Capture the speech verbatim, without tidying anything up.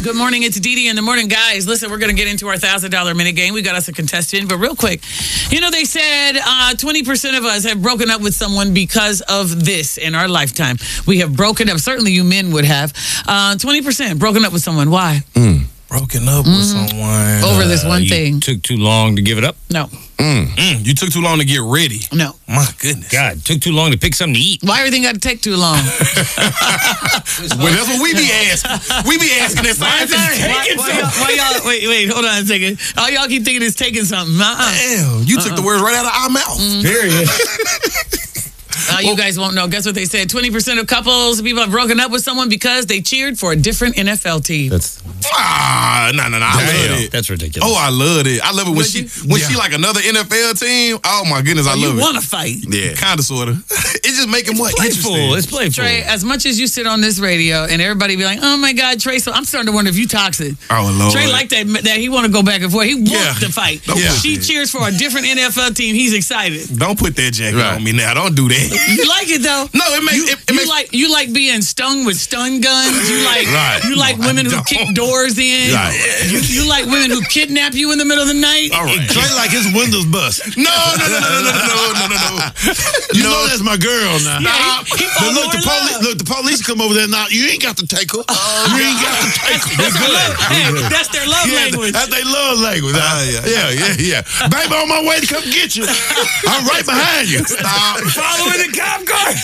Good morning, it's Dee Dee in the morning. Guys, listen, we're going to get into our one thousand dollars minute game. We got us a contestant, but real quick, you know, they said uh, twenty percent of us have broken up with someone because of this in our lifetime. We have broken up. Certainly you men would have. Uh, twenty percent broken up with someone. Why? Mm. Broken up mm-hmm. with someone. Over this one uh, thing. Took too long to give it up? No. Mm. Mm. You took too long to get ready? No. My goodness. God, took too long to pick something to eat. Why everything got to take too long? Well, that's what we be asking. We be asking that same thing. Why, why, y'all, why y'all, wait, wait, hold on a second. All y'all keep thinking it's taking something. Uh-uh. Damn, you uh-uh. took the words right out of our mouth. Mm-hmm. Period. Uh, you guys won't know. Guess what they said? twenty percent of couples, people have broken up with someone because they cheered for a different N F L team. That's ah, no, no, no. I Damn, love it. That's ridiculous. Oh, I love it. I love it when Would she you? when yeah. she like another N F L team. Oh my goodness, I oh, love you it. You want to fight? Yeah, kind of, sort of. It just make it more playful. interesting. It's playful. Trey, as much as you sit on this radio and everybody be like, "Oh my God, Trey," so I'm starting to wonder if you toxic. Oh Lord, Trey like that. That he want to go back and forth. He wants Yeah. to fight. Don't Yeah. put She that. cheers for a different N F L team. He's excited. Don't put that jacket Right. on me now. Don't do that. You like it though. No, it makes You, it, it you makes like you like being stung with stun guns. You like Right. you like No, I women who don't. kick doors in. Right. You, you like women who kidnap you in the middle of the night. all right. Trey like his windows bust. No, no, no, no, no, no, no, no, no, no. You know that's my girl now. Yeah, he, he But fall look, more the in love. police, look, the police come over there now. You ain't got to take her. you ain't got to take her. That's, their love, hey, that's their love Yeah, language. That's their love language. Ah, yeah. yeah, yeah, yeah. Baby, on my way to come get you. I'm right behind you. Stop. Following the cop car.